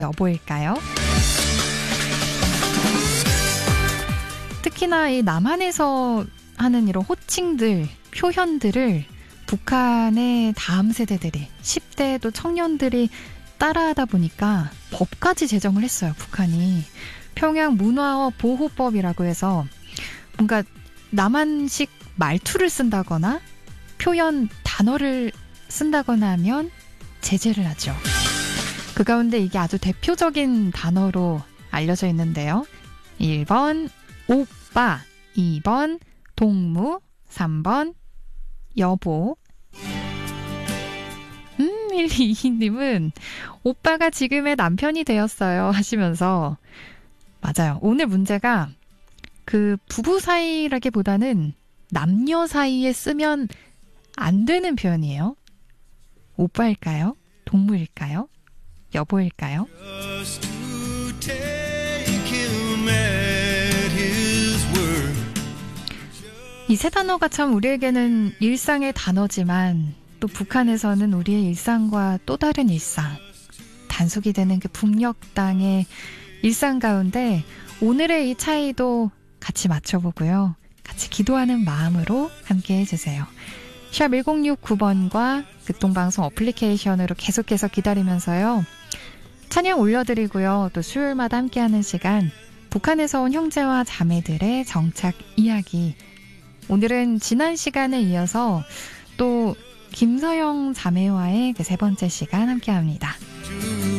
여보일까요? 특히나 이 남한에서 하는 이런 호칭들, 표현들을 북한의 다음 세대들이, 10대 또 청년들이 따라하다 보니까 법까지 제정을 했어요, 북한이. 평양 문화어 보호법이라고 해서 뭔가 남한식 말투를 쓴다거나 표현 단어를 쓴다거나 하면 제재를 하죠. 그 가운데 이게 아주 대표적인 단어로 알려져 있는데요. 1번 오빠, 2번 동무, 3번 여보. 1222님은 오빠가 지금의 남편이 되었어요 하시면서, 맞아요. 오늘 문제가 그 부부 사이라기보다는 남녀 사이에 쓰면 안 되는 표현이에요. 오빠일까요? 동무일까요? 여보일까요? 이 세 단어가 참 우리에게는 일상의 단어지만 또 북한에서는 우리의 일상과 또 다른 일상, 단속이 되는 그 북녘 땅의 일상 가운데 오늘의 이 차이도 같이 맞춰보고요. 같이 기도하는 마음으로 함께 해주세요. 샵 1069번과 극동방송 어플리케이션으로 계속해서 기다리면서요. 찬양 올려드리고요. 또 수요일마다 함께하는 시간, 북한에서 온 형제와 자매들의 정착 이야기. 오늘은 지난 시간에 이어서 또 김서영 자매와의 그 세 번째 시간 함께합니다.